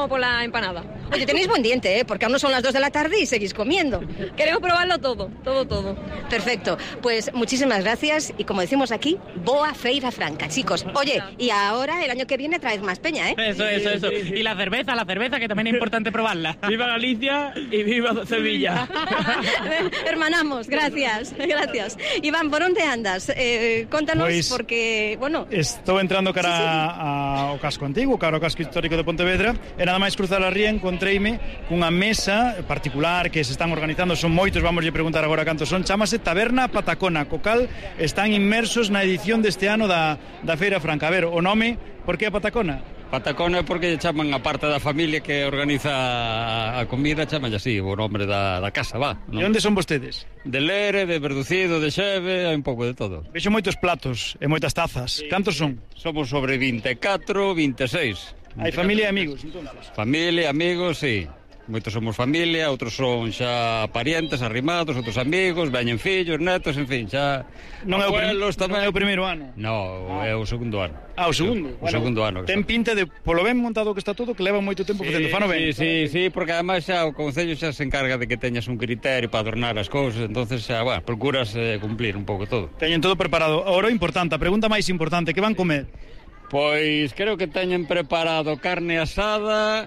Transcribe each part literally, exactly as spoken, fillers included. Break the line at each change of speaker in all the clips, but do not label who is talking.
como por la empanada.
Oye, tenéis buen diente, ¿eh? Porque aún no son las dos de la tarde y seguís comiendo.
Queremos probarlo todo, todo, todo.
Perfecto. Pues muchísimas gracias y como decimos aquí, boa feira franca, chicos. Oye, y ahora el año que viene traes más peña, ¿eh?
Eso, eso, eso. Y la cerveza, la cerveza, que también es importante probarla.
¡Viva Galicia y viva Sevilla!
Hermanamos, gracias, gracias. Iván, ¿por dónde andas? Eh, contanos,
Pois,
porque, bueno...
Estou entrando cara sí, sí. ao casco antigo, cara ao casco histórico de Pontevedra, e nada máis cruzar a ría encontreime cunha mesa particular que se están organizando, son moitos, vamos a preguntar agora cantos son, chamase Taberna Patacona, co cal están inmersos na edición deste ano da, da Feira Franca. A ver, o nome, por que a Patacona?
Patacona é porque chaman a parte da familia que organiza a comida, chaman así, o nombre da, da casa, va.
¿No? E onde son vostedes?
De Lere, de Verducido, de Xeve, hai un pouco de todo.
Vexo moitos platos e moitas tazas. Sí. Cantos son?
Somos sobre vinte e catro, vinte e seis.
Hai familia e amigos, entonces?
Familia, amigos, sí. Moitos somos familia, outros son xa parientes, arrimados, outros amigos, veñen fillos, netos, en fin, xa...
Non é o, prim... non é o primeiro ano?
Non, ah. é o segundo ano.
Ah, o segundo?
O bueno, segundo ano.
Ten pinta de, polo ben montado que está todo, que leva moito tempo
sí,
facendo, fano ben.
Sí, sí, sí, porque además xa o Concello xa se encarga de que teñas un criterio para adornar as cousas, entonces xa, bueno, procuras eh, cumplir un pouco todo.
Teñen todo preparado. Agora o importante, a pregunta máis importante, que van comer?
Pois creo que teñen preparado carne asada...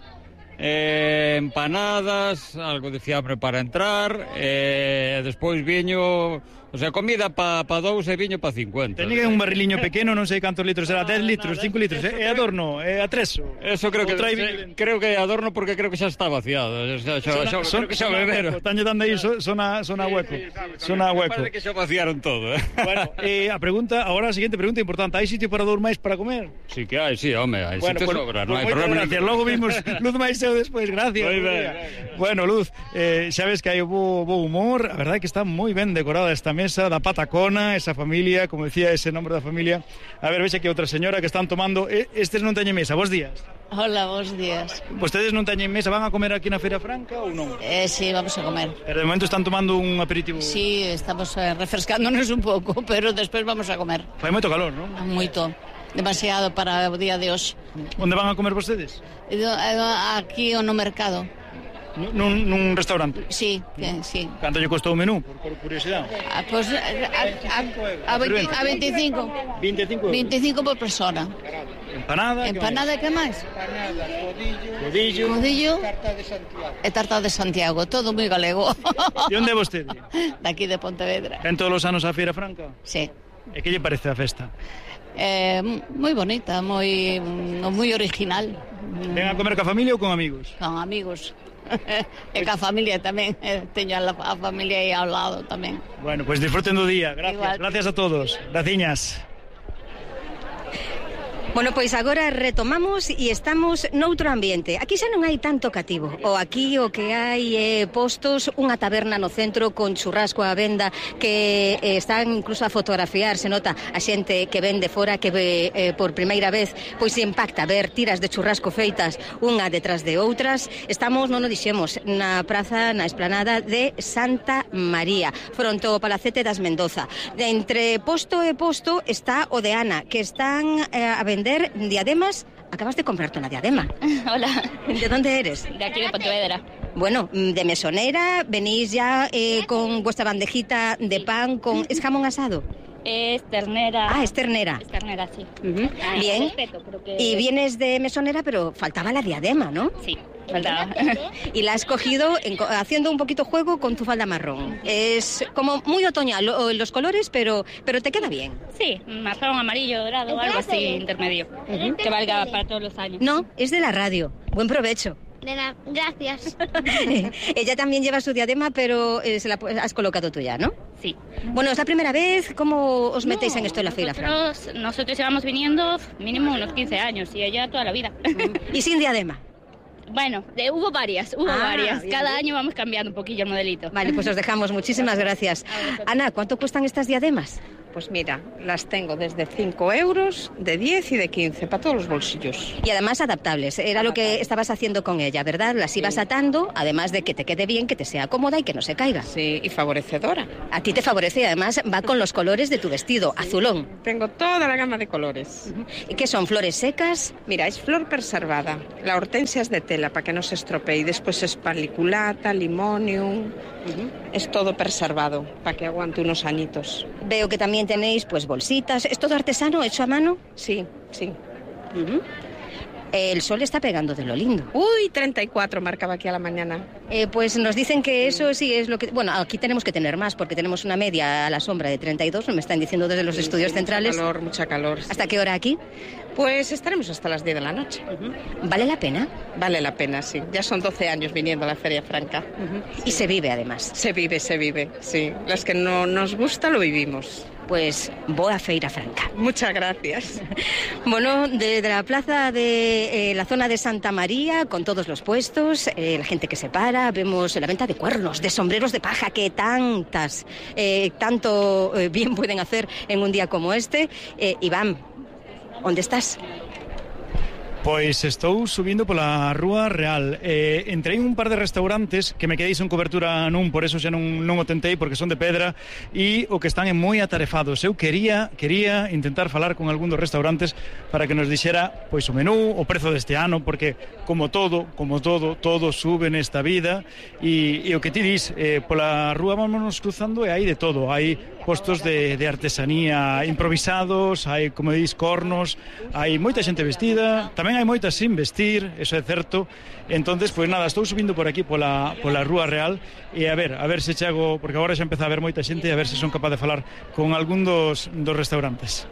Eh, empanadas, algo de fiambre para entrar, e eh, despois viño, o sea, comida pa, pa dous e viño pa cincuenta.
Teñen un barriliño pequeno, non sei cantos litros será, dez litros, cinco litros, é adorno, é atreso.
Eso creo que se, creo que é adorno porque creo que xa está vaciado, xa xa xa,
son,
creo que xa beberon.
Taño dando aí sona sona hueco. Sona hueco.
Parece que xa vaciaron todo, eh.
Bueno, eh, a pregunta, agora a seguinte pregunta importante, hai sitio para dous máis para comer?
Sí que hai, sí, home, hai
bueno,
sitio
pues,
sobra,
pues,
non hai
problema.
Gracias,
logo vimos Luz máis despois, gracias.
Muy ben.
Bueno, Luz, eh, xa ves que hai bo, bo humor, a verdade é que está moi ben decorada esta mesa da Patacona, esa familia, como decía ese nombre da familia. A ver, vexe que outra señora que están tomando, eh, estes non teñen mesa, bos días.
Hola, bos días.
Vostedes non teñen mesa, van a comer aquí na Feira Franca ou non?
Eh, sí, vamos a comer.
Pero de momento están tomando un aperitivo.
Sí, estamos eh, refrescándonos un pouco, pero despois vamos a comer.
Fai moito calor, non?
Moito. Demasiado para o día de hoxe.
Onde van a comer vostedes?
Aquí ou no mercado.
Nun, nun restaurante?
Sí, que, sí.
Canto lle costou o menú, por, por curiosidade?
Ah, pues, a, a, a, a, veinte, a veinticinco.
veinticinco euros?
veinticinco por persona.
Empanada?
Empanada, que máis?
Empanada, codillo,
codillo,
codillo
tarta de Santiago.
E tarta de Santiago, todo moi galego.
De onde é vostede?
Daqui de Pontevedra.
En todos os anos a Feira Franca?
Sí.
E que lle parece a festa?
Eh, moi bonita, moi moi original.
Ven a comer ca familia ou con amigos?
Con amigos. E ca familia tamén, teño a, a familia aí ao lado tamén.
Bueno, pois pues disfruten do día. Gracias. Igual. Gracias a todos. Graciñas.
Bueno, pois agora retomamos e estamos noutro ambiente. Aquí xa non hai tanto cativo. O aquí o que hai é postos, unha taberna no centro con churrasco á venda que eh, están incluso a fotografiar, se nota a xente que ven de fora, que ve eh, por primeira vez, pois se impacta ver tiras de churrasco feitas unha detrás de outras. Estamos, non o dixemos, na praza, na esplanada de Santa María, fronte ao Palacete das Mendoza. Entre posto e posto está o de Ana, que están eh, a vender diademas. Acabas de comprarte una diadema.
Hola.
¿De dónde eres?
De aquí de Pontevedra.
Bueno, de mesonera, venís ya eh, con vuestra bandejita de pan, con... ¿Es jamón asado?
Es ternera.
Ah, es ternera.
Es ternera, sí.
Uh-huh. Ah, bien. Respeto, que... Y vienes de mesonera, pero faltaba la diadema, ¿no?
Sí, faltaba.
Y la has cogido en, haciendo un poquito juego con tu falda marrón. Es como muy otoñal los colores, pero, pero te queda bien.
Sí, marrón, amarillo, dorado, algo así intermedio. Uh-huh. Que valga para todos los años.
No, es de la radio. Buen provecho.
Nena, gracias.
Ella también lleva su diadema, pero eh, se la has colocado tú ya, ¿no?
Sí.
Bueno, ¿es la primera vez? ¿Cómo os metéis no, en esto de la Feira Franca?
Nosotros llevamos viniendo mínimo unos quince años y ella toda la vida.
¿Y sin diadema?
Bueno, de, hubo varias, hubo
ah,
varias.
Bien,
Cada
bien.
año vamos cambiando un poquillo el modelito.
Vale, pues os dejamos. Muchísimas gracias. Ana, ¿cuánto cuestan estas diademas?
pues mira, las tengo desde cinco euros, de diez y de quince, para todos los bolsillos.
Y además adaptables, era lo que estabas haciendo con ella, ¿verdad? Las ibas atando, además de que te quede bien, que te sea cómoda y que no se caiga.
Sí, y favorecedora.
A ti te favorece y además va con los colores de tu vestido, sí. Azulón.
Tengo toda la gama de colores.
Uh-huh. ¿Y qué son, flores secas?
Mira, es flor preservada. La hortensia es de tela para que no se estropee. Y después es paliculata, limonium. Uh-huh. Es todo preservado para que aguante unos añitos.
Veo que también tenéis pues bolsitas. ¿Es todo artesano, hecho a mano?
Sí, sí.
Uh-huh. El sol está pegando de lo lindo.
Uy, treinta y cuatro marcaba aquí a la mañana.
Eh, pues nos dicen que eso sí es lo que... Bueno, aquí tenemos que tener más porque tenemos una media a la sombra de treinta y dos, me están diciendo desde los sí, estudios
sí,
centrales.
Mucha calor, mucha calor.
¿Hasta
sí.
qué hora aquí?
Pues estaremos hasta las diez de la noche.
Uh-huh. ¿Vale la pena?
Vale la pena, sí. Ya son doce años viniendo a la Feria Franca.
Uh-huh. Y se vive además.
Se vive, se vive, sí. Las que no nos gusta lo vivimos.
Pues boa Feira Franca.
Muchas gracias.
Bueno, desde la plaza de eh, la zona de Santa María, con todos los puestos, eh, la gente que se para, vemos la venta de cuernos, de sombreros de paja, que tantas, eh, tanto eh, bien pueden hacer en un día como este. Eh, Iván, ¿dónde estás?
Pois estou subindo pola Rúa Real. Eh, entrei un par de restaurantes que me quedei sen cobertura nun, por eso xa non, non o tentei, porque son de pedra, e o que están é moi atarefados. Eu quería, quería intentar falar con algún dos restaurantes para que nos dixera pois o menú, o prezo deste ano, porque como todo, como todo, todo sube nesta vida, e, e o que ti dis, eh, pola rúa vámonos cruzando e hai de todo. Hai postos de, de artesanía improvisados, hai, como dis, cornos, hai moita xente vestida, tamén hai moitas sin vestir, eso é certo. Entonces, pois nada, estou subindo por aquí pola, pola Rúa Real e a ver, a ver se chego, porque agora xa empeza a haber moita xente, a ver se son capaz de falar con algún dos, dos restaurantes.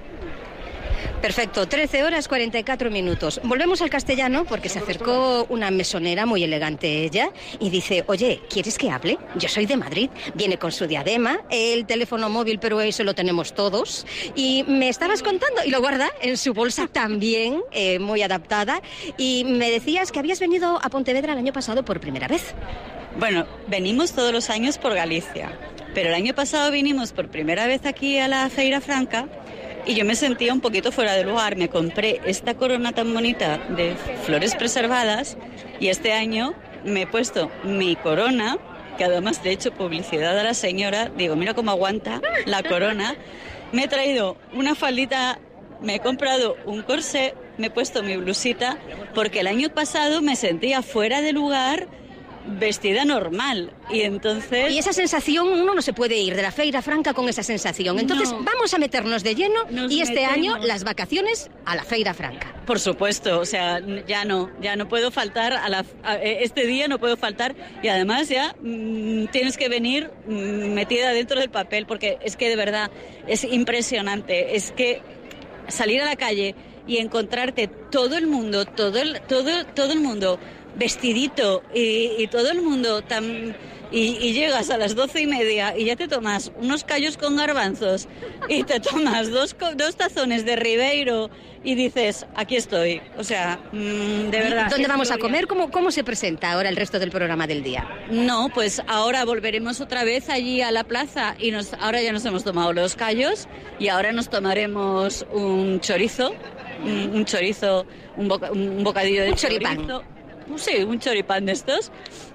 Perfecto, trece horas cuarenta y cuatro minutos. Volvemos al castellano porque se acercó una mesonera muy elegante ella y dice, oye, ¿quieres que hable? Yo soy de Madrid. Viene con su diadema, el teléfono móvil, pero eso lo tenemos todos. Y me estabas contando, y lo guarda en su bolsa también, eh, muy adaptada. Y me decías que habías venido a Pontevedra el año pasado por primera vez.
Bueno, venimos todos los años por Galicia, pero el año pasado vinimos por primera vez aquí a la Feira Franca. Y yo me sentía un poquito fuera de lugar. Me compré esta corona tan bonita de flores preservadas y este año me he puesto mi corona, que además le he hecho publicidad a la señora. Digo, mira cómo aguanta la corona. Me he traído una faldita, me he comprado un corsé, me he puesto mi blusita, porque el año pasado me sentía fuera de lugar vestida normal y entonces...
Y esa sensación, uno no se puede ir de la Feira Franca con esa sensación. Entonces no. Vamos a meternos de lleno Nos y este metemos. año las vacaciones a la Feira Franca.
Por supuesto, o sea, ya no, ya no puedo faltar a la... A este día no puedo faltar y además ya mmm, tienes que venir mmm, metida dentro del papel porque es que de verdad es impresionante. Es que salir a la calle y encontrarte todo el mundo, todo el, todo, todo el mundo... vestidito y, y todo el mundo tan y, y llegas a las doce y media y ya te tomas unos callos con garbanzos y te tomas dos, dos tazones de Ribeiro y dices, aquí estoy, o sea, mmm, de verdad.
¿Dónde vamos a comer? ¿Cómo, ¿Cómo se presenta ahora el resto del programa del día?
No, pues ahora volveremos otra vez allí a la plaza y nos, ahora ya nos hemos tomado los callos y ahora nos tomaremos un chorizo, un, un chorizo, un, boca, un bocadillo de
un
choripán.
chorizo.
Sí, un choripán de estos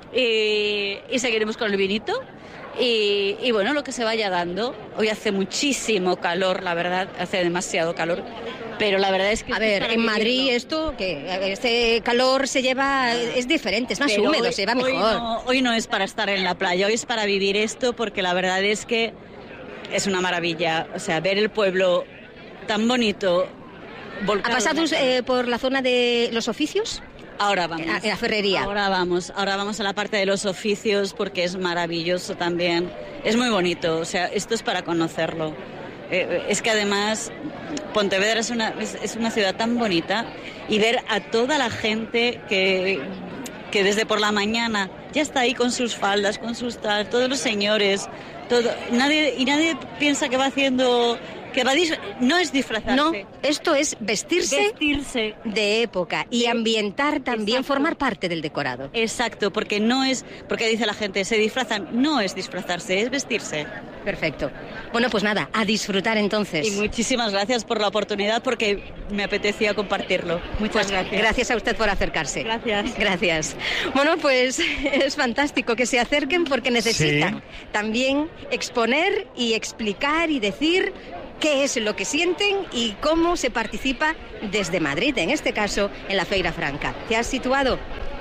y, y seguiremos con el vinito y, y bueno, lo que se vaya dando. Hoy hace muchísimo calor, la verdad, hace demasiado calor, pero la verdad es que...
A ver, en Madrid esto, que este calor se lleva, es diferente, es más pero húmedo, hoy, se lleva mejor.
Hoy no, hoy no es para estar en la playa, hoy es para vivir esto porque la verdad es que es una maravilla, o sea, ver el pueblo tan bonito.
¿Ha pasado eh, por la zona de los oficios?
Ahora vamos.
A la ferrería.
Ahora vamos, ahora vamos a la parte de los oficios porque es maravilloso también. Es muy bonito, o sea, esto es para conocerlo. Eh, es que además Pontevedra es una, es, es una ciudad tan bonita y ver a toda la gente que, que desde por la mañana ya está ahí con sus faldas, con sus tal, todos los señores, todo, nadie, y nadie piensa que va haciendo... que que va a dis- no es disfrazarse.
No, esto es vestirse,
vestirse
de época y ambientar también,
Exacto.
formar parte del decorado.
Exacto, porque no es, porque dice la gente, se disfrazan, no es disfrazarse, es vestirse.
Perfecto. Bueno, pues nada, a disfrutar entonces.
Y muchísimas gracias por la oportunidad porque me apetecía compartirlo. Muchas
Pues
gracias.
gracias a usted por acercarse.
Gracias.
Gracias. Bueno, pues es fantástico que se acerquen porque necesitan
Sí.
también exponer y explicar y decir qué es lo que sienten y cómo se participa desde Madrid, en este caso en la Feira Franca. ¿Te has situado?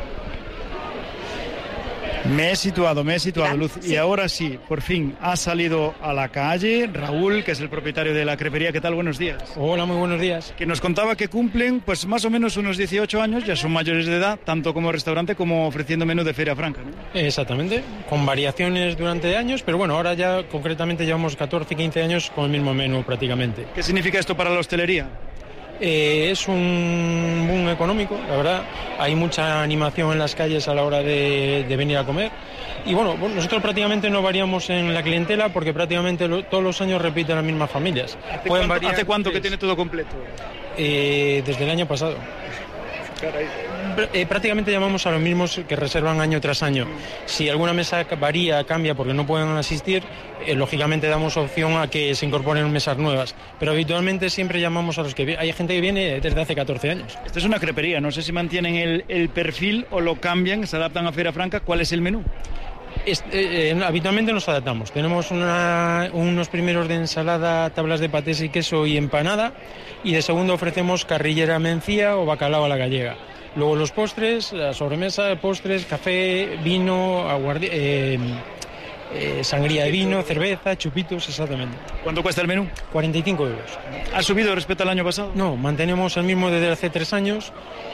Me he situado, me he situado,
Ya,
Luz.
sí.
Y ahora sí, por fin ha salido a la calle Raúl, que es el propietario de la crepería. ¿Qué tal? Buenos días.
Hola, muy buenos días.
Que nos contaba que cumplen pues más o menos unos dieciocho años, ya son mayores de edad, tanto como restaurante como ofreciendo menú de Feria Franca, ¿no?
Exactamente, con variaciones durante años, pero bueno, ahora ya concretamente llevamos catorce, quince años con el mismo menú prácticamente.
¿Qué significa esto para la hostelería?
Eh, es un boom económico, la verdad. Hay mucha animación en las calles a la hora de, de venir a comer. Y bueno, bueno, nosotros prácticamente no variamos en la clientela porque prácticamente lo- todos los años repiten las mismas familias.
¿Hace
Pueden
cuánto,
variar,
hace cuánto que
pues,
tiene todo completo?
eh, desde el año pasado. Pr- eh, prácticamente llamamos a los mismos que reservan año tras año. Si alguna mesa ca- varía, cambia porque no pueden asistir, eh, lógicamente damos opción a que se incorporen mesas nuevas. Pero habitualmente siempre llamamos a los que vi- hay gente que viene desde hace catorce años.
Esto es una crepería, no sé si mantienen el, el perfil o lo cambian, se adaptan a Feria Franca. ¿Cuál es el menú?
Es- eh, eh, habitualmente nos adaptamos. Tenemos una- unos primeros de ensalada, tablas de patés y queso y empanada. Y de segundo ofrecemos carrillera mencía o bacalao a la gallega. Luego los postres, la sobremesa, postres, café, vino, aguardi- eh, eh, sangría de vino, cerveza, chupitos, exactamente.
¿Cuánto cuesta el menú?
cuarenta y cinco euros.
¿Ha subido respecto al año pasado?
No, mantenemos el mismo desde hace tres años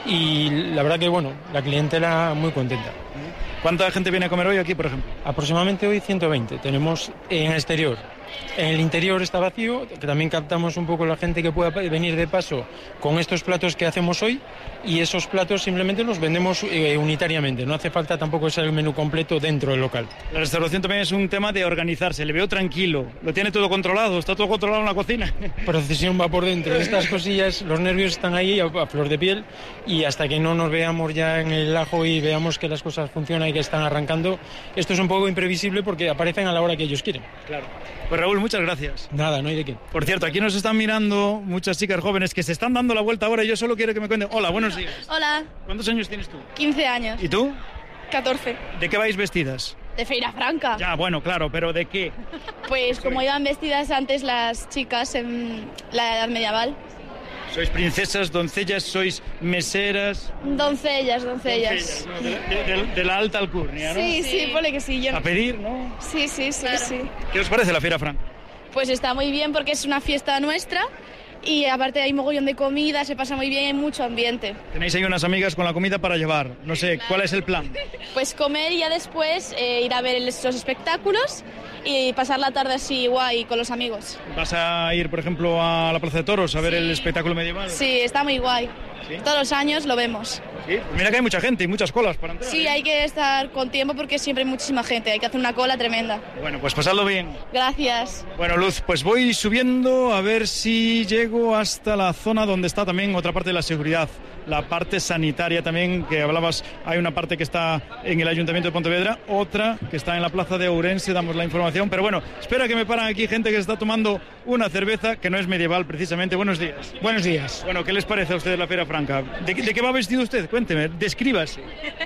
y la verdad que, bueno, la clientela muy contenta.
¿Cuánta gente viene a comer hoy aquí, por ejemplo?
Aproximadamente hoy ciento veinte. Tenemos en el exterior. En el interior está vacío, que también captamos un poco la gente que pueda venir de paso con estos platos que hacemos hoy y esos platos simplemente los vendemos eh, unitariamente. No hace falta tampoco ser el menú completo dentro del local.
La restauración también es un tema de organizarse. Le veo tranquilo, lo tiene todo controlado, está todo controlado en la cocina.
Procesión va por dentro. Estas cosillas, los nervios están ahí a, a flor de piel y hasta que no nos veamos ya en el ajo y veamos que las cosas funcionan y que están arrancando, esto es un poco imprevisible porque aparecen a la hora que ellos quieren.
Claro. Pues Raúl, muchas gracias.
Nada, no hay de qué.
Por cierto, aquí nos están mirando muchas chicas jóvenes que se están dando la vuelta ahora y yo solo quiero que me cuenten. Hola, buenos días.
Hola,
¿Cuántos años tienes tú?
quince años.
¿Y tú?
catorce.
¿De qué vais vestidas?
De Feira Franca.
Ya, bueno, claro, pero ¿de qué?
Pues como iban vestidas antes las chicas en la edad medieval.
¿Sois princesas, doncellas, sois meseras?
Doncellas, doncellas.
¿no? De, de- de- de la alta alcurnia, ¿no?
Sí, sí, ponle que sí. Yo...
A pedir, ¿no?
Sí, sí, sí, sí.
¿Qué os parece la Feria Franca?
Pues está muy bien porque es una fiesta nuestra y aparte hay mogollón de comida, se pasa muy bien y hay mucho ambiente.
Tenéis ahí unas amigas con la comida para llevar. No sé, ¿cuál es el plan?
Pues comer y ya después eh, ir a ver el- los espectáculos y pasar la tarde así guay con los amigos.
¿Vas a ir, por ejemplo, a la Plaza de Toros a ver el espectáculo medieval?
Sí, está muy guay.
¿Sí?
Todos los años lo vemos.
Sí, pues mira que hay mucha gente y muchas colas para entrar.
Sí,
¿eh?
hay que estar con tiempo porque siempre hay muchísima gente, hay que hacer una cola tremenda.
Bueno, pues pasadlo bien.
Gracias.
Bueno, Luz, pues voy subiendo a ver si llego hasta la zona donde está también otra parte de la seguridad, la parte sanitaria también, que hablabas, hay una parte que está en el Ayuntamiento de Pontevedra, otra que está en la Plaza de Ourense, damos la información, pero bueno, espera que me paran aquí gente que está tomando una cerveza que no es medieval precisamente. Buenos días.
Buenos días.
Bueno, ¿qué les parece a ustedes la Feria Franca? ¿De, qué- de qué va vestido usted? Cuénteme, descríbase.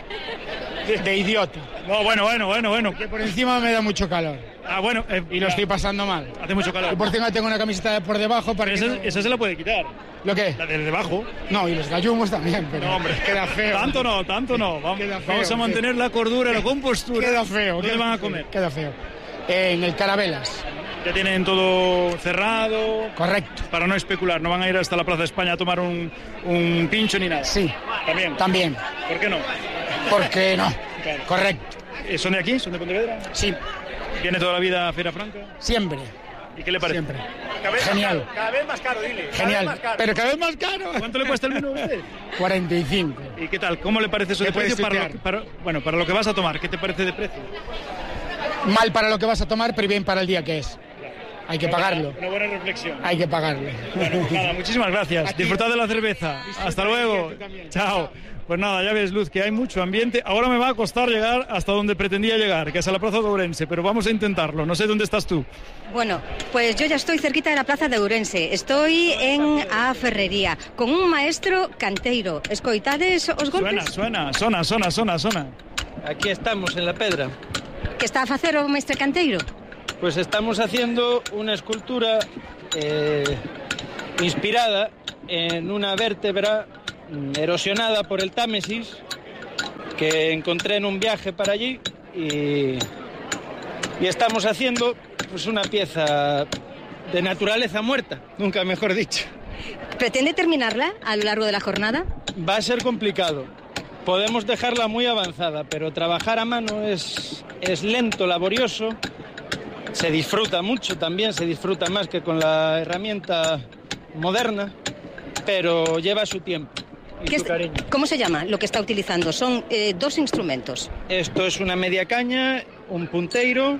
De, de idiota.
No, bueno, bueno, bueno, bueno.
Que por encima me da mucho calor.
Ah, bueno. eh,
Y lo estoy pasando mal.
Hace mucho calor.
Y por encima tengo una camiseta de por debajo para
Esa,
que no-
esa se la puede quitar.
¿Lo qué?
La de debajo.
No, y los gallumos también, pero
No, hombre.
queda feo.
Tanto no, tanto no. Vamos,
Queda feo,
vamos a
sí.
mantener la cordura, la compostura.
Queda feo.
¿Dónde
queda
van a
feo,
comer?
Queda feo. En el Carabelas.
Ya tienen todo cerrado.
Correcto.
Para no especular, no van a ir hasta la Plaza de España a tomar un, un pincho ni nada.
Sí.
También.
También.
¿Por qué no?
Porque no.
Claro.
Correcto.
Eh, ¿Son de aquí? ¿Son de Pontevedra?
Sí.
¿Viene toda la vida a Feria Franca?
Siempre.
¿Y qué le parece?
Siempre.
Cada vez
Genial.
Más caro, cada vez más caro, dile. Cada
Genial.
vez más caro.
Pero cada vez más caro.
¿Cuánto le cuesta el menú a usted?
cuarenta y cinco.
¿Y qué tal? ¿Cómo le parece eso de
¿Me puedes
precio? Para lo,
tuitear?
que- para- bueno, para lo que vas a tomar, ¿qué te parece de precio?
Mal para lo que vas a tomar, pero bien para el día que es. Hay que pagarlo.
Una buena reflexión.
Hay que pagarlo.
Bueno, pues nada, muchísimas gracias. Disfrutad de la cerveza. Hasta luego. Chao. Pues nada, ya ves, Luz, que hay mucho ambiente. Ahora me va a costar llegar hasta donde pretendía llegar, que es a la Plaza de Ourense, pero vamos a intentarlo. No sé dónde estás tú.
Bueno, pues yo ya estoy cerquita de la Plaza de Ourense. Estoy en a Ferrería, con un maestro canteiro. Escoitades os golpes?
Suena, suena, sona, sona, sona.
Aquí estamos, en la pedra.
Que está a facer o maestro canteiro?
Pues estamos haciendo una escultura eh, inspirada en una vértebra erosionada por el Támesis que encontré en un viaje para allí y, y estamos haciendo pues una pieza de naturaleza muerta, nunca mejor dicho.
¿Pretende terminarla a lo largo de la jornada?
Va a ser complicado. Podemos dejarla muy avanzada, pero trabajar a mano es, es lento, laborioso. Se disfruta mucho también, se disfruta más que con la herramienta moderna, pero lleva su tiempo.
¿Qué es, ¿Cómo se llama lo que está utilizando? Son eh, dos instrumentos.
Esto es una media caña, un punteiro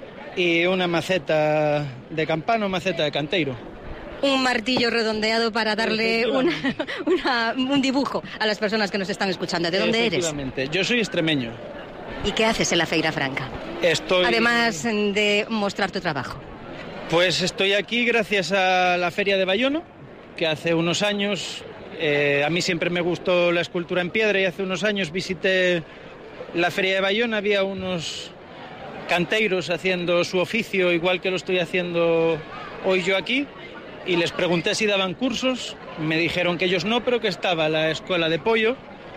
y una maceta de campano, maceta de canteiro.
Un martillo redondeado para darle una, una, un dibujo a las personas que nos están escuchando. ¿De dónde eres?
Efectivamente, yo soy extremeño.
¿Y qué haces en la Feira Franca?
Estoy...
Además de mostrar tu trabajo.
Pues estoy aquí gracias a la Feria de Bayona, que hace unos años... Eh, a mí siempre me gustó la escultura en piedra y hace unos años visité la Feria de Bayona, había unos canteiros haciendo su oficio igual que lo estoy haciendo hoy yo aquí y les pregunté si daban cursos, me dijeron que ellos no, pero que estaba la Escuela de Pollo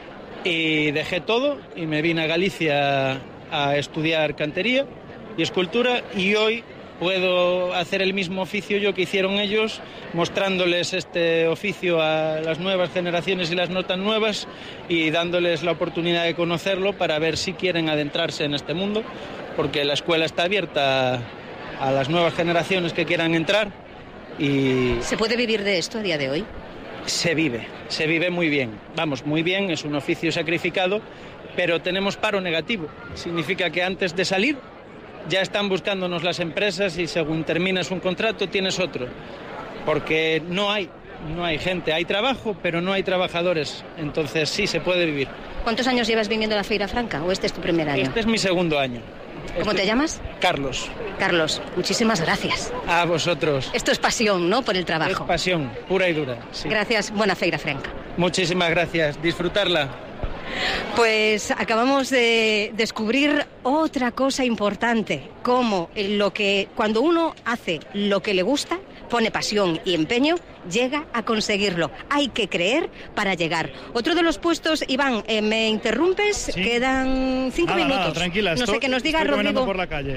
y dejé todo y me vine a Galicia a estudiar cantería y escultura y hoy puedo hacer el mismo oficio yo que hicieron ellos, mostrándoles este oficio a las nuevas generaciones y las no tan nuevas y dándoles la oportunidad de conocerlo para ver si quieren adentrarse en este mundo, porque la escuela está abierta a las nuevas generaciones que quieran entrar y...
¿Se puede vivir de esto a día de hoy?
Se vive, se vive muy bien. Vamos, muy bien, es un oficio sacrificado, pero tenemos paro negativo. Significa que antes de salir ya están buscándonos las empresas y según terminas un contrato tienes otro, porque no hay, no hay gente, hay trabajo, pero no hay trabajadores, entonces sí se puede vivir.
¿Cuántos años llevas viviendo en la Feira Franca o este es tu primer año?
Este es mi segundo año.
¿Cómo
este...
te llamas?
Carlos.
Carlos, muchísimas gracias.
A vosotros.
Esto es pasión, ¿no? Por el trabajo.
Es pasión, pura y dura. Sí.
Gracias, buena Feira Franca.
Muchísimas gracias, disfrutarla.
Pues acabamos de descubrir otra cosa importante, como lo que cuando uno hace lo que le gusta, pone pasión y empeño, llega a conseguirlo. Hay que creer para llegar. Otro de los puestos, Iván, eh, ¿me interrumpes?
¿Sí?
Quedan cinco
nada,
minutos.
Nada, tranquila.
No
estoy,
sé, que nos diga
estoy
Rodrigo.
por la calle.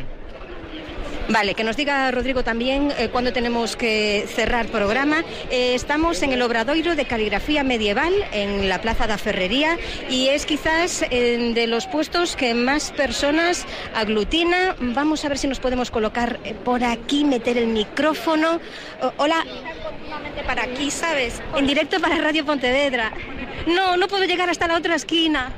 Vale, que nos diga Rodrigo también eh, cuándo tenemos que cerrar programa. Eh, estamos en el Obradoiro de Caligrafía Medieval, en la Plaza da Ferrería, y es quizás eh, de los puestos que más personas aglutina. Vamos a ver si nos podemos colocar eh, por aquí, meter el micrófono. Oh, hola.
Para aquí, ¿sabes?
En directo para Radio Pontevedra. No, no puedo llegar hasta la otra esquina.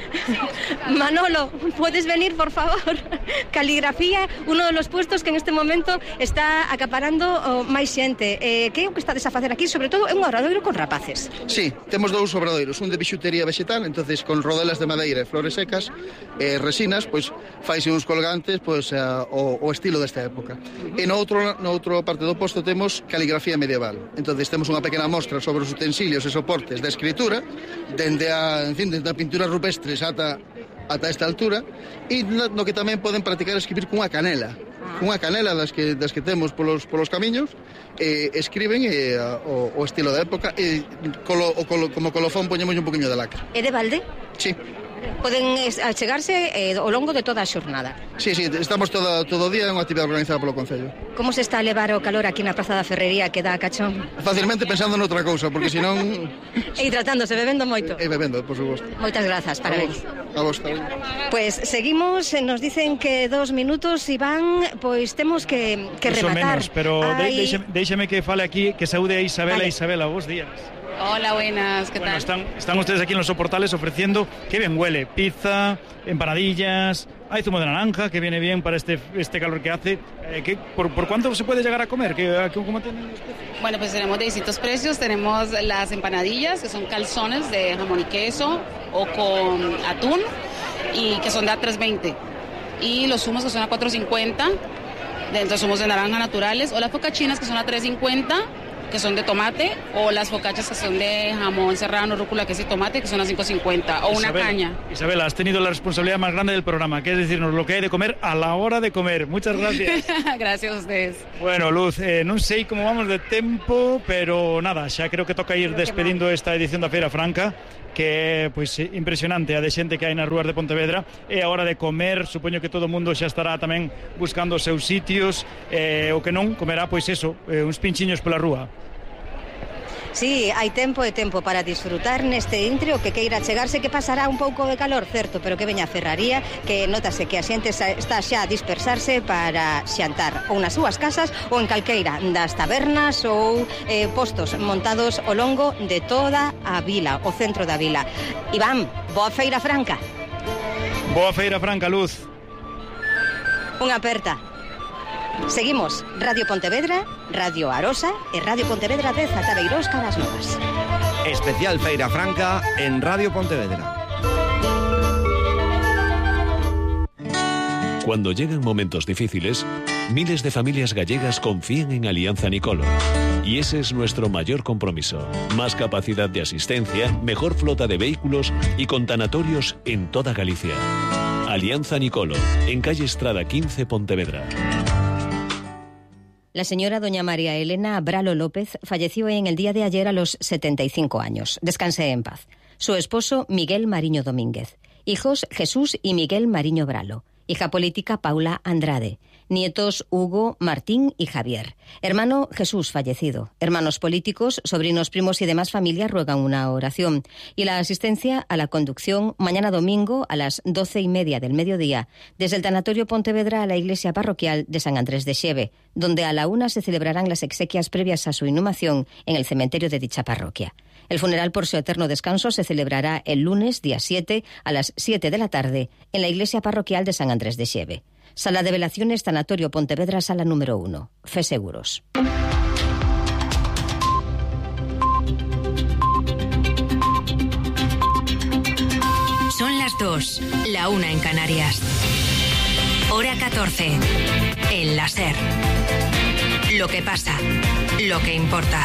Manolo, ¿puedes venir, por favor? Caligrafía, uno de los puestos que en este momento está acaparando oh, máis xente. Eh, que é o que estades a facer aquí? Sobre todo é un obradoiro con rapaces.
Sí, temos dous obradoiros, un de bixutería vegetal, entonces con rodelas de madeira e flores secas, e eh, resinas, pois faise uns colgantes, pois uh, o, o estilo desta época. Uh-huh. E no outro, no outro parte do posto temos caligrafía medieval. Entonces temos unha pequena mostra sobre os utensilios e soportes da escritura, dende a, en fin, dende a pintura rupestre ata, ata esta altura, e no que tamén poden practicar escribir cunha canela, cunha canela das que, das que temos polos, polos camiños, e escriben e, o, o estilo da época, e colo, o colo, como colofón poñemos un poquinho de lacra.
É de balde?
Sí.
Poden achegarse eh, ao longo de toda a xornada.
Sí, sí, estamos todo, todo o día en unha actividade organizada polo Concello.
Como se está a levar o calor aquí na Praza da Ferrería que dá a cachón?
Facilmente pensando noutra cousa, porque senón...
E tratándose, bebendo moito.
E bebendo, por suposto.
Moitas grazas, parabéns.
A vos, a vos.
Pues seguimos, nos dicen que dos minutos, Iván, pois temos que, que rematar.
Menos, pero Hay... deixeme, deixeme que fale aquí, que saúde a Isabela. Vale. Isabela, vos días.
Hola, buenas, ¿qué
bueno,
tal?
Están, están ustedes aquí en los soportales ofreciendo, qué bien huele, pizza, empanadillas, hay zumo de naranja, que viene bien para este, este calor que hace. Eh, ¿qué, por, ¿Por cuánto se puede llegar a comer? ¿Qué, ¿Cómo tienen los precios?
Bueno, pues tenemos de distintos precios. Tenemos las empanadillas, que son calzones de jamón y queso o con atún, y que son de a tres veinte. Y los zumos, que son a cuatro cincuenta, dentro zumos de naranja naturales, o las focachinas, que son a tres cincuenta, que son de tomate, o las focachas, que son de jamón serrano, rúcula, queso y tomate, que son a cinco cincuenta, o una
Isabel,
caña.
Isabela, has tenido la responsabilidad más grande del programa, que es decirnos lo que hay de comer a la hora de comer. Muchas gracias.
Gracias a ustedes.
Bueno, Luz, eh, non sei como vamos de tempo, pero nada, xa creo que toca ir despedindo esta edición da Feira Franca, que é pois impresionante a de xente que hai nas rúas de Pontevedra. É a hora de comer, supoño que todo o mundo xa estará tamén buscando os seus sitios, eh, o que non comerá pois eso, eh, uns pinchiños pola rúa.
Sí, hai tempo e tempo para disfrutar neste intrio que queira chegarse, que pasará un pouco de calor, certo, pero que veña a Ferraría, que notase que a xente está xa a dispersarse para xantar ou nas súas casas ou en calqueira das tabernas ou eh, postos montados ao longo de toda a vila, o centro da vila. Iván, boa Feira Franca.
Boa Feira Franca, Luz.
Unha aperta. Seguimos Radio Pontevedra, Radio Arosa e Radio Pontevedra dez a Tabeirosca das Novas.
Especial Feira Franca en Radio Pontevedra.
Cuando llegan momentos difíciles, miles de familias gallegas confían en Alianza Nicolo. Y ese es nuestro mayor compromiso. Más capacidad de asistencia, mejor flota de vehículos y con tanatorios en toda Galicia. Alianza Nicolo, en calle Estrada quince, Pontevedra.
La señora doña María Elena Bralo López falleció en el día de ayer a los setenta y cinco años. Descanse en paz. Su esposo, Miguel Mariño Domínguez. Hijos, Jesús y Miguel Mariño Bralo. Hija política, Paula Andrade. Nietos, Hugo, Martín y Javier. Hermano, Jesús, fallecido. Hermanos políticos, sobrinos, primos y demás familias ruegan una oración. Y la asistencia a la conducción mañana domingo a las doce y media del mediodía desde el Tanatorio Pontevedra a la iglesia parroquial de San Andrés de Xeve, donde a la una se celebrarán las exequias previas a su inhumación en el cementerio de dicha parroquia. El funeral por su eterno descanso se celebrará el lunes, día siete, a las siete de la tarde, en la iglesia parroquial de San Andrés de Xeve. Sala de velaciones, Tanatorio Pontevedra, sala número uno. Fe Seguros.
Son las dos, la una en Canarias. Hora catorce. El la SER. Lo que pasa, lo que importa.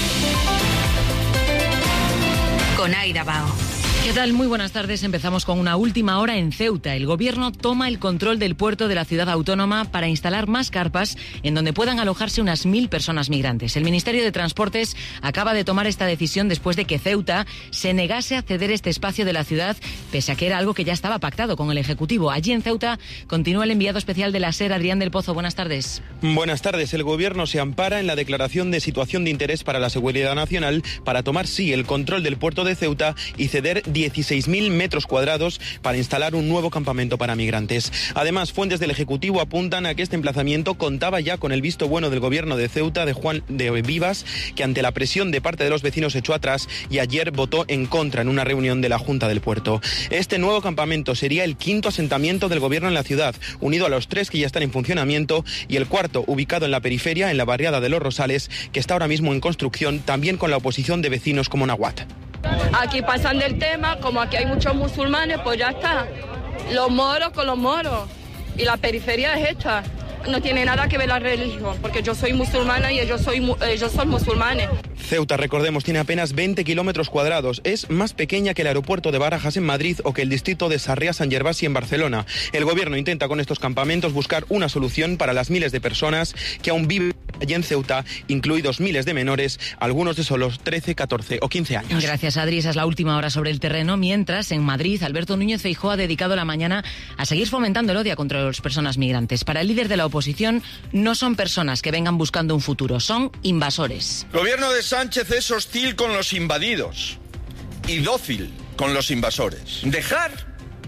Con Aida Bao.
¿Qué tal? Muy buenas tardes. Empezamos con una última hora en Ceuta. El gobierno toma el control del puerto de la ciudad autónoma para instalar más carpas en donde puedan alojarse unas mil personas migrantes. El Ministerio de Transportes acaba de tomar esta decisión después de que Ceuta se negase a ceder este espacio de la ciudad, pese a que era algo que ya estaba pactado con el Ejecutivo. Allí en Ceuta continúa el enviado especial de la SER, Adrián del Pozo. Buenas tardes.
Buenas tardes. El gobierno se ampara en la declaración de situación de interés para la seguridad nacional para tomar, sí, el control del puerto de Ceuta y ceder dieciséis mil metros cuadrados para instalar un nuevo campamento para migrantes. Además, fuentes del Ejecutivo apuntan a que este emplazamiento contaba ya con el visto bueno del gobierno de Ceuta, de Juan de Vivas, que ante la presión de parte de los vecinos echó atrás y ayer votó en contra en una reunión de la Junta del Puerto. Este nuevo campamento sería el quinto asentamiento del gobierno en la ciudad, unido a los tres que ya están en funcionamiento, y el cuarto ubicado en la periferia, en la barriada de Los Rosales, que está ahora mismo en construcción, también con la oposición de vecinos como Nahuat.
Aquí pasan del tema, como aquí hay muchos musulmanes, pues ya está. Los moros con los moros. Y la periferia es esta. No tiene nada que ver la religión, porque yo soy musulmana y ellos, soy, ellos son musulmanes.
Ceuta, recordemos, tiene apenas veinte kilómetros cuadrados. Es más pequeña que el aeropuerto de Barajas en Madrid o que el distrito de Sarriá-San Gervasi en Barcelona. El gobierno intenta con estos campamentos buscar una solución para las miles de personas que aún viven allí en Ceuta, incluidos miles de menores, algunos de solo trece, catorce o quince años.
Gracias, Adri. Esa es la última hora sobre el terreno. Mientras, en Madrid, Alberto Núñez Feijóo ha dedicado la mañana a seguir fomentando el odio contra las personas migrantes. Para el líder de la oposición, no son personas que vengan buscando un futuro, son invasores.
El gobierno de Sánchez es hostil con los invadidos y dócil con los invasores. ¿Dejar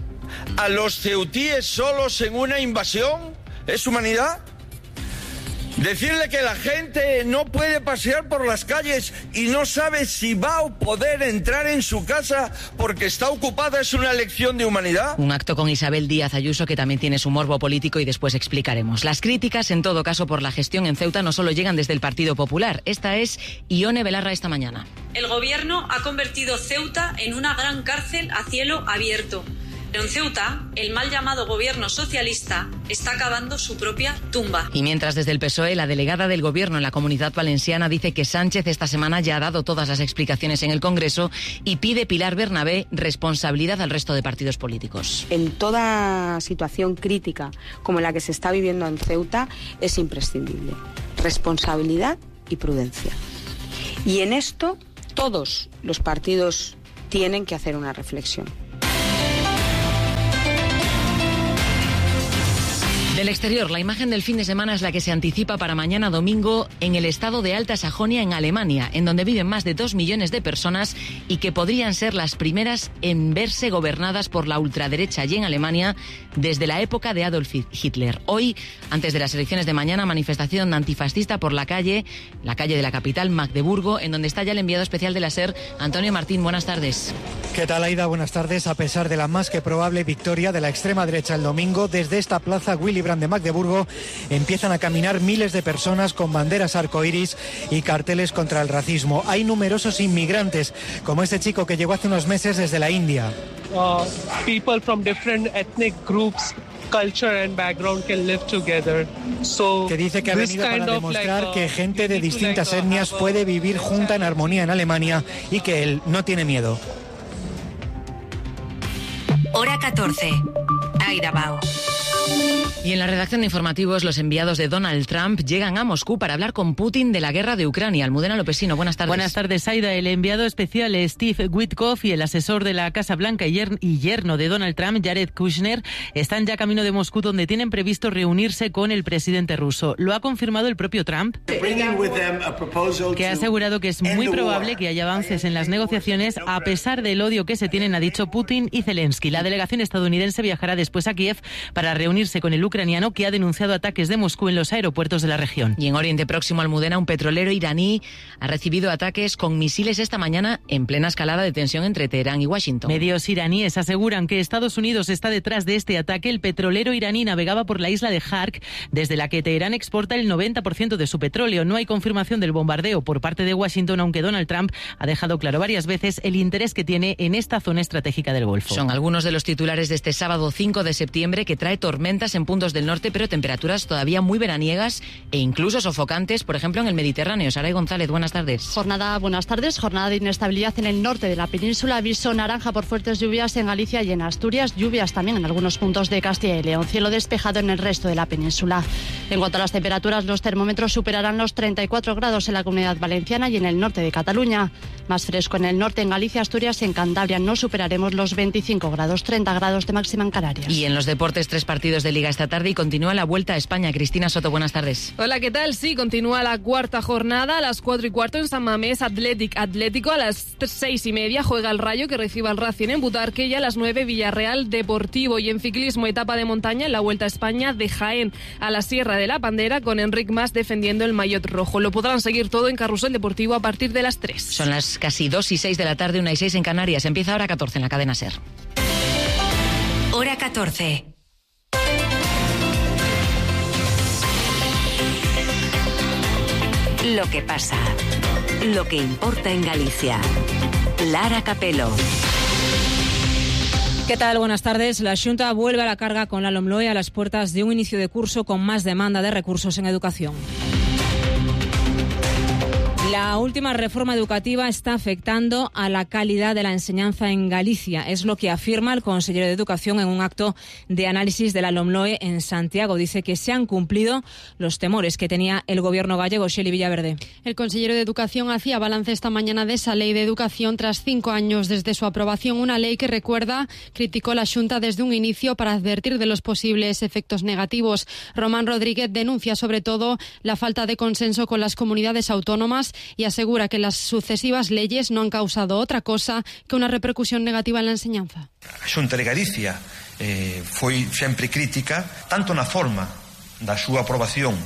a los ceutíes solos en una invasión es humanidad? Decirle que la gente no puede pasear por las calles y no sabe si va a poder entrar en su casa porque está ocupada es una lección de humanidad.
Un acto con Isabel Díaz Ayuso que también tiene su morbo político y después explicaremos. Las críticas, en todo caso, por la gestión en Ceuta no solo llegan desde el Partido Popular. Esta es Ione Belarra esta mañana.
El gobierno ha convertido Ceuta en una gran cárcel a cielo abierto. Pero en Ceuta, el mal llamado gobierno socialista está cavando su propia tumba.
Y mientras desde el P S O E, la delegada del gobierno en la Comunidad Valenciana dice que Sánchez esta semana ya ha dado todas las explicaciones en el Congreso y pide Pilar Bernabé responsabilidad al resto de partidos políticos.
En toda situación crítica como la que se está viviendo en Ceuta es imprescindible responsabilidad y prudencia. Y en esto todos los partidos tienen que hacer una reflexión.
Del exterior, la imagen del fin de semana es la que se anticipa para mañana domingo en el estado de Alta Sajonia, en Alemania, en donde viven más de dos millones de personas y que podrían ser las primeras en verse gobernadas por la ultraderecha allí en Alemania desde la época de Adolf Hitler. Hoy, antes de las elecciones de mañana, manifestación antifascista por la calle, la calle de la capital, Magdeburgo, en donde está ya el enviado especial de la SER, Antonio Martín. Buenas tardes.
¿Qué tal, Aida? Buenas tardes. A pesar de la más que probable victoria de la extrema derecha el domingo, desde esta plaza Willy Brandt de Magdeburgo empiezan a caminar miles de personas con banderas arcoíris y carteles contra el racismo. Hay numerosos inmigrantes, como este chico que llegó hace unos meses desde la India.
Uh, people from different ethnic groups, culture and background can live together. So,
que dice que ha venido para demostrar like, uh, que gente de distintas like, uh, etnias puede vivir junta en armonía en Alemania y que él no tiene miedo.
Hora catorce. Aida Bao.
Y en la redacción de informativos, los enviados de Donald Trump llegan a Moscú para hablar con Putin de la guerra de Ucrania. Almudena Lopesino, buenas tardes.
Buenas tardes, Aida. El enviado especial Steve Witkoff y el asesor de la Casa Blanca y yerno de Donald Trump, Jared Kushner, están ya camino de Moscú, donde tienen previsto reunirse con el presidente ruso. Lo ha confirmado el propio Trump, que ha asegurado que es muy probable que haya avances en las negociaciones a pesar del odio que se tienen, ha dicho Putin y Zelensky. La delegación estadounidense viajará después a Kiev para reunirse con el ucraniano, que ha denunciado ataques de Moscú en los aeropuertos de la región.
Y en Oriente Próximo, Almudena, un petrolero iraní ha recibido ataques con misiles esta mañana en plena escalada de tensión entre Teherán y Washington.
Medios iraníes aseguran que Estados Unidos está detrás de este ataque. El petrolero iraní navegaba por la isla de Hark, desde la que Teherán exporta el noventa por ciento de su petróleo. No hay confirmación del bombardeo por parte de Washington, aunque Donald Trump ha dejado claro varias veces el interés que tiene en esta zona estratégica del Golfo.
Son algunos de los titulares de este sábado cinco de septiembre, que trae tormentas en puntos del norte, pero temperaturas todavía muy veraniegas e incluso sofocantes, por ejemplo, en el Mediterráneo. Saray González, buenas tardes.
Jornada, buenas tardes. Jornada de inestabilidad en el norte de la península. Aviso naranja por fuertes lluvias en Galicia y en Asturias. Lluvias también en algunos puntos de Castilla y León. Cielo despejado en el resto de la península. En cuanto a las temperaturas, los termómetros superarán los treinta y cuatro grados en la Comunidad Valenciana y en el norte de Cataluña. Más fresco en el norte, en Galicia, Asturias y en Cantabria. No superaremos los veinticinco grados, treinta grados de máxima en Canarias.
Y en los deportes, tres partidos de Liga esta tarde y continúa la Vuelta a España. Cristina Soto, buenas tardes.
Hola, ¿qué tal? Sí, continúa la cuarta jornada a las cuatro y cuarto en San Mamés. Athletic Atlético a las seis y media juega el Rayo, que recibe al Racing en Butarque, y a las nueve Villarreal Deportivo. Y en ciclismo, etapa de montaña en la Vuelta a España de Jaén a la Sierra de la Pandera, con Enric Mas defendiendo el maillot rojo. Lo podrán seguir todo en Carrusel Deportivo a partir de las tres.
Son las casi dos y seis de la tarde, una y seis en Canarias. Empieza Hora catorce en la cadena SER.
Hora catorce. Lo que pasa, lo que importa en Galicia. Lara Capelo.
¿Qué tal? Buenas tardes. La Xunta vuelve a la carga con la LOMLOE a las puertas de un inicio de curso con más demanda de recursos en educación. La última reforma educativa está afectando a la calidad de la enseñanza en Galicia. Es lo que afirma el consejero de Educación en un acto de análisis de la LOMLOE en Santiago. Dice que se han cumplido los temores que tenía el gobierno gallego. Xeli Villaverde.
El consejero de Educación hacía balance esta mañana de esa ley de educación tras cinco años desde su aprobación. Una ley que, recuerda, criticó la Xunta desde un inicio para advertir de los posibles efectos negativos. Román Rodríguez denuncia sobre todo la falta de consenso con las comunidades autónomas y asegura que las sucesivas leyes no han causado otra cosa que una repercusión negativa en la enseñanza.
A Xunta de Galicia eh, foi sempre crítica tanto na forma da súa aprobación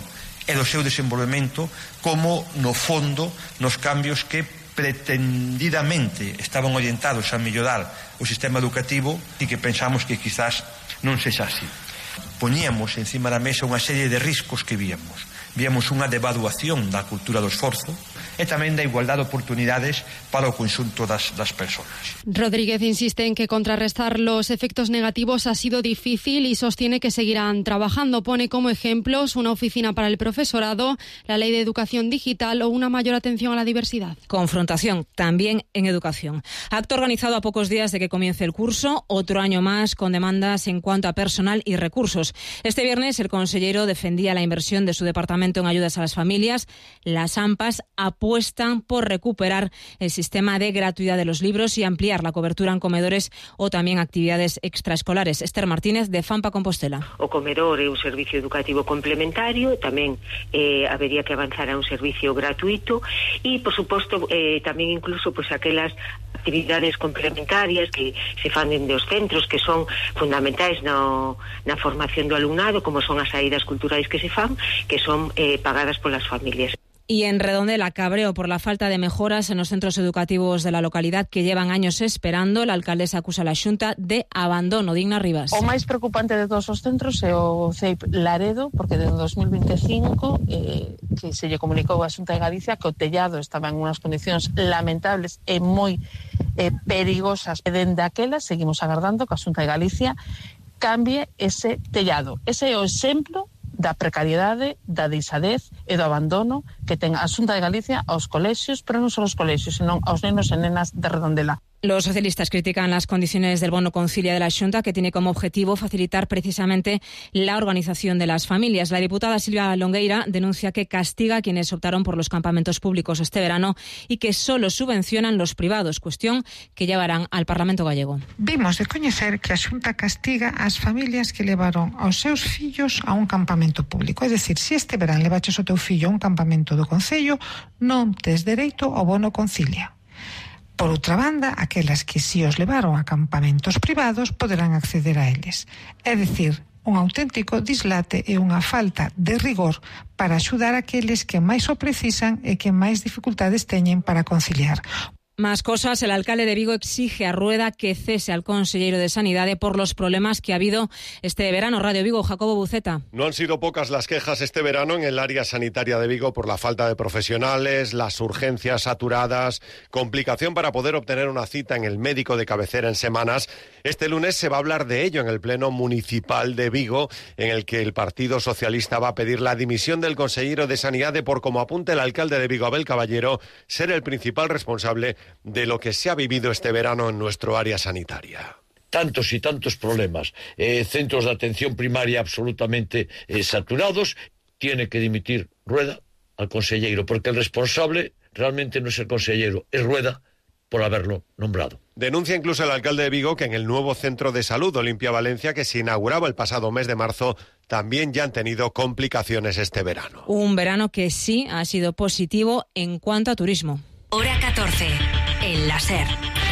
e do seu desenvolvemento, como no fondo nos cambios que pretendidamente estaban orientados a mellorar o sistema educativo e que pensamos que quizás non sexa así. Poñíamos encima da mesa unha serie de riscos que víamos. Víamos unha devaluación da cultura do esforzo e tamén da igualdade de oportunidades para o conxunto das, das persoas.
Rodríguez insiste en que contrarrestar los efectos negativos ha sido difícil y sostiene que seguirán trabajando. Pone como ejemplos una oficina para el profesorado, la ley de educación digital o una mayor atención a la diversidad.
Confrontación también en educación. Acto organizado a pocos días de que comience el curso, otro año más con demandas en cuanto a personal y recursos. Este viernes el consellero defendía la inversión de su departamento en ayudas a las familias. Las AMPAs apuestan por recuperar el sistema de gratuidad de los libros y ampliar la cobertura en comedores o también actividades extraescolares. Esther Martínez, de Fampa Compostela.
O comedor é un servicio educativo complementario, tamén eh, habería que avanzar a un servicio gratuito e, por suposto, eh, tamén incluso pues, aquelas actividades complementarias que se fan dende os centros que son fundamentais no, na formación do alumnado, como son as saídas culturais que se fan, que son eh, pagadas polas familias.
Y en Redondela, cabreo por la falta de mejoras en los centros educativos de la localidad que llevan años esperando. La alcaldesa acusa a la Xunta de abandono. Digna Rivas.
O máis preocupante de todos os centros é o C E I P Laredo, porque desde dos mil veinticinco eh, que se lle comunicou a Xunta de Galicia que o tellado estaba en unhas condicións lamentables e moi eh, perigosas. E dende aquela seguimos agardando que a Xunta de Galicia cambie ese tellado. Ese é o exemplo da precariedade, da deixadez e do abandono que ten a Xunta de Galicia aos colexios, pero non só aos colexios, senón aos nenos e nenas de Redondela.
Los socialistas critican las condiciones del bono concilia de la Xunta, que tiene como objetivo facilitar precisamente la organización de las familias. La diputada Silvia Longueira denuncia que castiga a quienes optaron por los campamentos públicos este verano y que solo subvencionan los privados, cuestión que llevarán al Parlamento gallego.
Vimos de coñecer que a Xunta castiga as familias que levaron aos seus fillos a un campamento público. É dicir, se este verán levaches o teu fillo a un campamento do Concello, non tes dereito ao bono concilia. Por outra banda, aquelas que si os levaron a campamentos privados poderán acceder a eles. É dicir, un auténtico dislate e unha falta de rigor para axudar aqueles que máis o precisan e que máis dificultades teñen para conciliar.
Más cosas. El alcalde de Vigo exige a Rueda que cese al consellero de Sanidade por los problemas que ha habido este verano. Radio Vigo, Jacobo Buceta.
No han sido pocas las quejas este verano en el área sanitaria de Vigo por la falta de profesionales, las urgencias saturadas, complicación para poder obtener una cita en el médico de cabecera en semanas. Este lunes se va a hablar de ello en el Pleno Municipal de Vigo, en el que el Partido Socialista va a pedir la dimisión del consellero de Sanidade por, como apunta el alcalde de Vigo, Abel Caballero, ser el principal responsable de lo que se ha vivido este verano en nuestro área sanitaria.
Tantos y tantos problemas, eh, centros de atención primaria absolutamente eh, saturados, tiene que dimitir Rueda al consellero, porque el responsable realmente no es el consellero, es Rueda por haberlo nombrado.
Denuncia incluso el alcalde de Vigo que en el nuevo centro de salud Olimpia Valencia, que se inauguraba el pasado mes de marzo, también ya han tenido complicaciones este verano.
Un verano que sí ha sido positivo en cuanto a turismo.
Hora catorce, en la SER.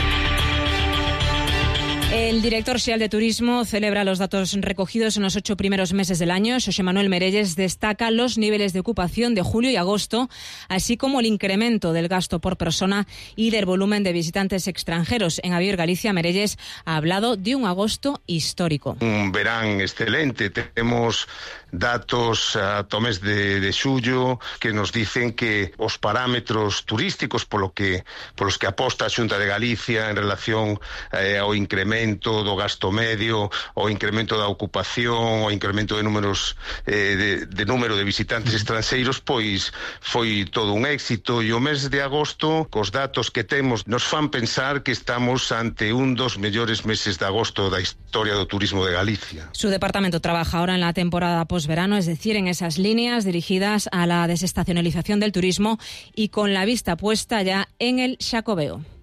El director xeral de Turismo celebra los datos recogidos en los ocho primeros meses del año. Xosé Manuel Merelles destaca los niveles de ocupación de julio y agosto, así como el incremento del gasto por persona y del volumen de visitantes extranjeros. En Avior Galicia, Merelles ha hablado de un agosto histórico.
Un verán excelente. Tenemos datos a mes de, de xullo que nos dicen que os parámetros turísticos polo que, polos que aposta a Xunta de Galicia en relación eh, ao incremento do gasto medio, o incremento da ocupación, o incremento de números eh, de, de número de visitantes estranxeiros, pois foi todo un éxito, e o mes de agosto, cos datos que temos, nos fan pensar que estamos ante un dos mellores meses de agosto da historia do turismo de Galicia.
Su departamento trabaja ahora en la temporada posverano, es decir, en esas líneas dirigidas a la desestacionalización del turismo y con la vista puesta ya en el Xacobeo.